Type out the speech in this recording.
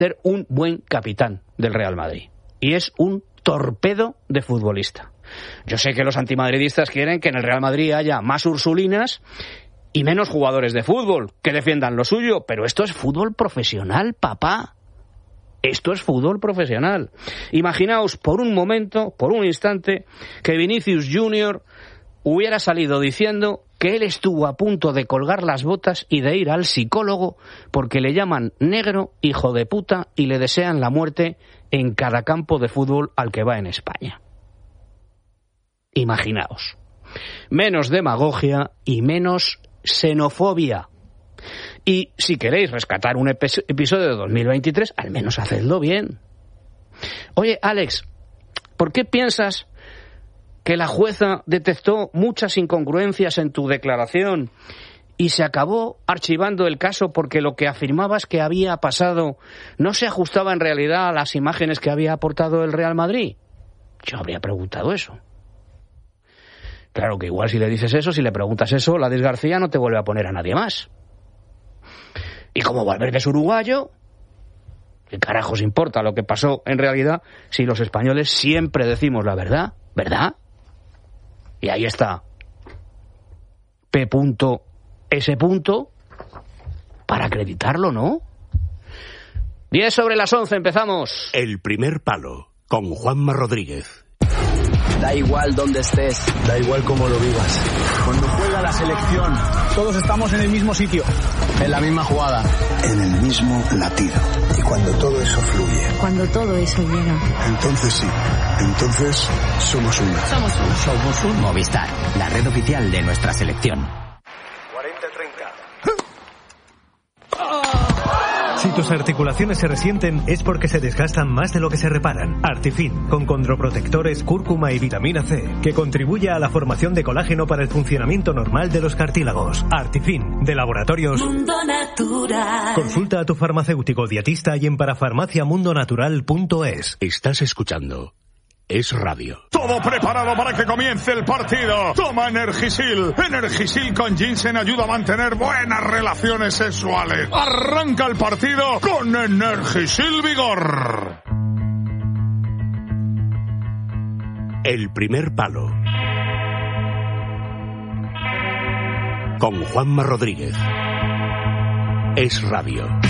ser un buen capitán del Real Madrid. Y es un torpedo de futbolista. Yo sé que los antimadridistas quieren que en el Real Madrid haya más ursulinas y menos jugadores de fútbol que defiendan lo suyo, pero esto es fútbol profesional, papá. Esto es fútbol profesional. Imaginaos por un momento, por un instante, que Vinicius Junior hubiera salido diciendo que él estuvo a punto de colgar las botas y de ir al psicólogo porque le llaman negro, hijo de puta, y le desean la muerte en cada campo de fútbol al que va en España. Imaginaos. Menos demagogia y menos xenofobia. Y si queréis rescatar un episodio de 2023, al menos hacedlo bien. Oye, Alex, ¿por qué piensas que la jueza detectó muchas incongruencias en tu declaración y se acabó archivando el caso porque lo que afirmabas que había pasado no se ajustaba en realidad a las imágenes que había aportado el Real Madrid? Yo habría preguntado eso. Claro que igual si le dices eso, si le preguntas eso, la García no te vuelve a poner a nadie más. Y como Valverde es uruguayo, ¿qué carajos importa lo que pasó en realidad si los españoles siempre decimos la verdad? ¿Verdad? Y ahí está P.S. para acreditarlo, ¿no? 10:10, empezamos. El primer palo, con Juanma Rodríguez. Da igual dónde estés, da igual cómo lo vivas. Cuando juega la selección, todos estamos en el mismo sitio, en la misma jugada, en el mismo latido. Y cuando todo eso fluye, cuando todo eso llega, entonces sí, entonces somos uno. Somos un Movistar, la red oficial de nuestra selección. 40-30. Si tus articulaciones se resienten es porque se desgastan más de lo que se reparan. Artifin, con condroprotectores, cúrcuma y vitamina C, que contribuye a la formación de colágeno para el funcionamiento normal de los cartílagos. Artifin, de Laboratorios Mundo Natural. Consulta a tu farmacéutico dietista y en parafarmaciamundonatural.es. Estás escuchando Es Radio. Todo preparado para que comience el partido. Toma Energisil. Energisil con ginseng ayuda a mantener buenas relaciones sexuales. Arranca el partido con Energisil Vigor. El primer palo, con Juanma Rodríguez. Es Radio.